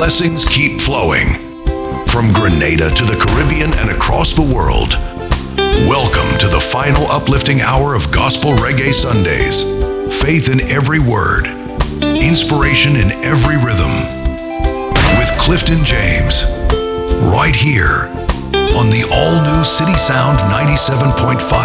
blessings keep flowing. From Grenada to the Caribbean and across the world. Welcome to the final uplifting hour of Gospel Reggae Sundays. Faith in every word. Inspiration in every rhythm. With Clifton James. Right here on the all-new City Sound 97.5